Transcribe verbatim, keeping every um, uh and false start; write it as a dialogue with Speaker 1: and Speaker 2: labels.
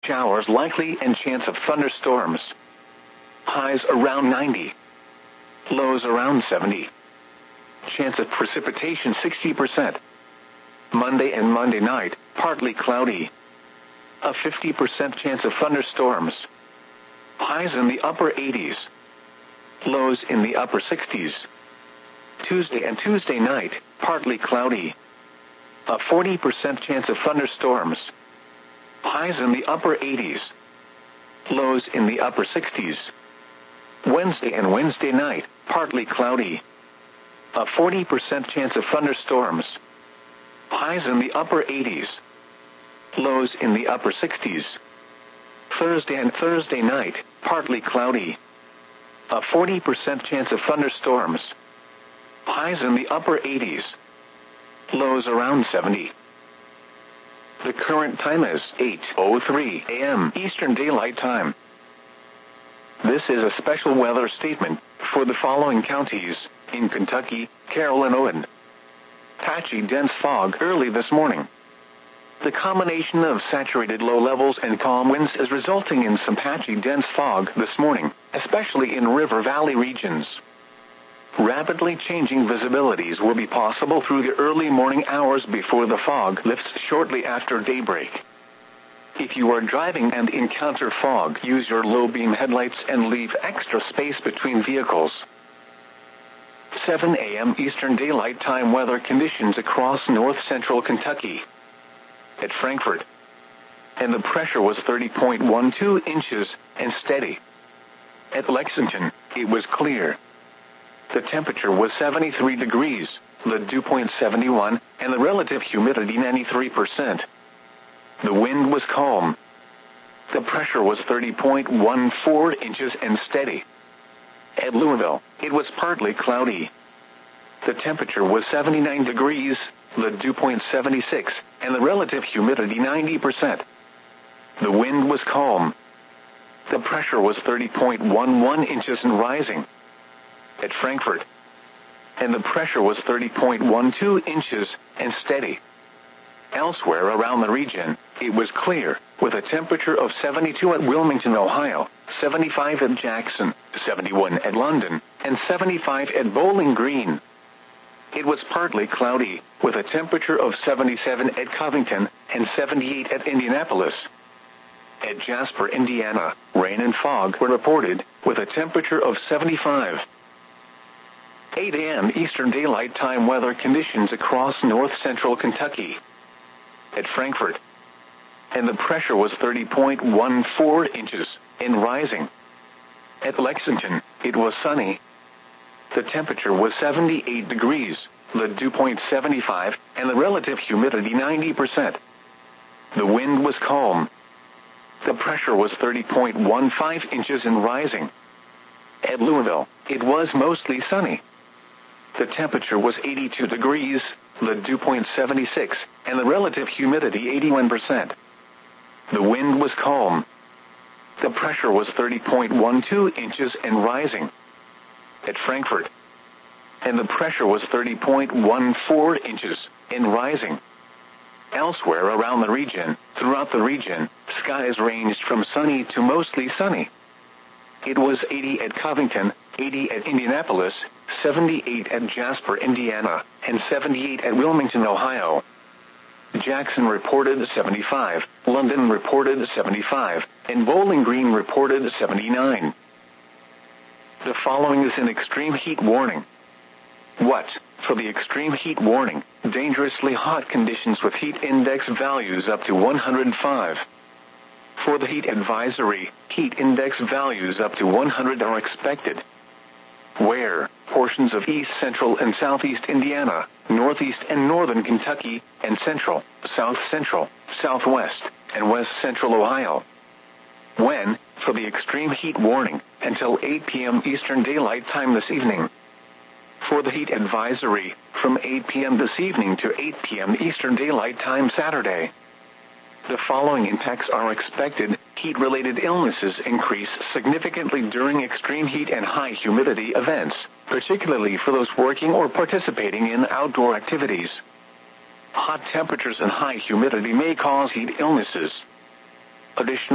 Speaker 1: showers likely and chance of thunderstorms. Highs around ninety. Lows around seventy. Chance of precipitation sixty percent. Monday and Monday night, partly cloudy. A fifty percent chance of thunderstorms. Highs in the upper eighties. Lows in the upper sixties. Tuesday and Tuesday night, partly cloudy. A forty percent chance of thunderstorms. Highs in the upper eighties. Lows in the upper sixties. Wednesday and Wednesday night, partly cloudy. A forty percent chance of thunderstorms. Highs in the upper eighties. Lows in the upper sixties. Thursday and Thursday night, partly cloudy. A forty percent chance of thunderstorms. Highs in the upper eighties. Lows around seventy. The current time is eight oh three a m Eastern Daylight Time. This is a special weather statement for the following counties in Kentucky, Carroll and Owen. Patchy dense fog early this morning. The combination of saturated low levels and calm winds is resulting in some patchy dense fog this morning, especially in river valley regions. Rapidly changing visibilities will be possible through the early morning hours before the fog lifts shortly after daybreak. If you are driving and encounter fog, use your low beam headlights and leave extra space between vehicles. seven a m Eastern Daylight Time weather conditions across north central Kentucky. At Frankfort, and the pressure was thirty point one two inches and steady. At Lexington, it was clear. The temperature was seventy-three degrees, the dew point seventy-one, and the relative humidity ninety-three percent. The wind was calm. The pressure was thirty point one four inches and steady. At Louisville, it was partly cloudy. The temperature was seventy-nine degrees, the dew point seventy-six, and the relative humidity ninety percent. The wind was calm. The pressure was thirty point one one inches and rising. At Frankfort, and the pressure was thirty point one two inches and steady. Elsewhere around the region, it was clear, with a temperature of seventy-two at Wilmington, Ohio, seventy-five at Jackson, seventy-one at London, and seventy-five at Bowling Green. It was partly cloudy, with a temperature of seventy-seven at Covington and seventy-eight at Indianapolis. At Jasper, Indiana, rain and fog were reported, with a temperature of seventy-five. eight a m Eastern Daylight Time weather conditions across north central Kentucky. At Frankfort, and the pressure was thirty point one four inches and rising. At Lexington, it was sunny. The temperature was seventy-eight degrees, the dew point seventy-five, and the relative humidity ninety percent. The wind was calm. The pressure was thirty point one five inches and rising. At Louisville, it was mostly sunny. The temperature was eighty-two degrees, the dew point seventy-six, and the relative humidity eighty-one percent. The wind was calm. The pressure was thirty point one two inches and rising. At Frankfort, and the pressure was thirty point one four inches and rising. Elsewhere around the region, throughout the region, skies ranged from sunny to mostly sunny. It was eighty at Covington, eighty at Indianapolis, seventy-eight at Jasper, Indiana, and seventy-eight at Wilmington, Ohio. Jackson reported seventy-five, London reported seventy-five, and Bowling Green reported seventy-nine. The following is an extreme heat warning. What? For the extreme heat warning, dangerously hot conditions with heat index values up to one hundred five. For the heat advisory, heat index values up to one hundred are expected. Where? Portions of east central and southeast Indiana, northeast and northern Kentucky, and central, south central, southwest, and west central Ohio. When? For the extreme heat warning, until eight p m Eastern Daylight Time this evening. For the heat advisory, from eight p m this evening to eight p m Eastern Daylight Time Saturday. The following impacts are expected. Heat-related illnesses increase significantly during extreme heat and high humidity events, particularly for those working or participating in outdoor activities. Hot temperatures and high humidity may cause heat illnesses. Additional